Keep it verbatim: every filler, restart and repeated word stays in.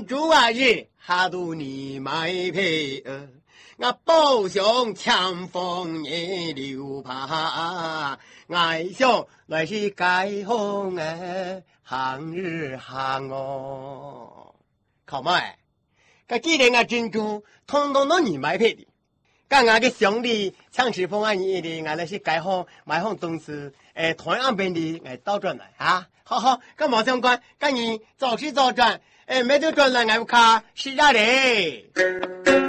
珍珠啊日下肚你买配呃，我宝相强风也流怕，爱笑来是解放诶，行日行哦，靠麦，个既然啊珍珠通通都你买配的。刚刚个兄弟强势风安一的，俺那是解放买放东西，诶，同样边的哎倒转来啊，好好，跟毛相关，跟你早吃早转，诶，没得转来俺不卡是啥嘞？